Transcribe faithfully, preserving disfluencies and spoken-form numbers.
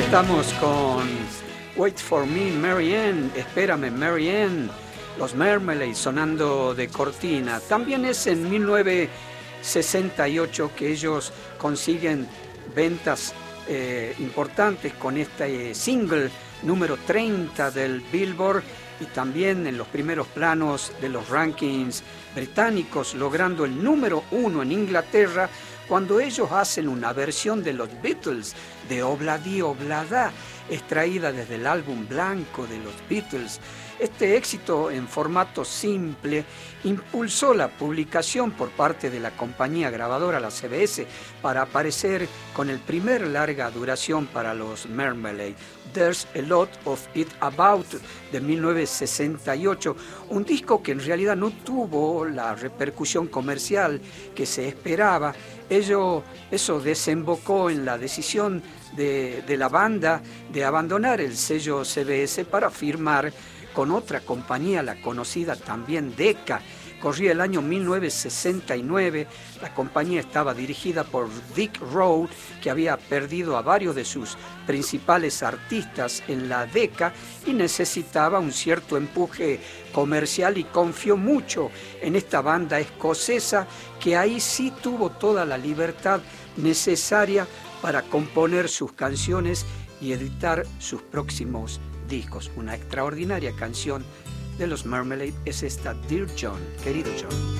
Estamos con Wait for Me, Mary Ann, Espérame, Mary Ann, los Marmalade sonando de cortina. También es en mil novecientos sesenta y ocho que ellos consiguen ventas eh, importantes con este single número treinta del Billboard y también en los primeros planos de los rankings británicos, logrando el número uno en Inglaterra cuando ellos hacen una versión de los Beatles de Obladi Oblada, extraída desde el álbum blanco de los Beatles. Este éxito en formato simple impulsó la publicación por parte de la compañía grabadora, la C B S, para aparecer con el primer larga duración para los Marmalade, There's a Lot of It About, de mil novecientos sesenta y ocho, un disco que en realidad no tuvo la repercusión comercial que se esperaba. Ello, eso desembocó en la decisión de, de la banda de abandonar el sello C B S para firmar con otra compañía, la conocida también Decca. Corría el año mil novecientos sesenta y nueve, la compañía estaba dirigida por Dick Rowe, que había perdido a varios de sus principales artistas en la Decca y necesitaba un cierto empuje comercial, y confió mucho en esta banda escocesa, que ahí sí tuvo toda la libertad necesaria para componer sus canciones y editar sus próximos discos. Una extraordinaria canción de los Marmalade es esta, Dear John, querido John.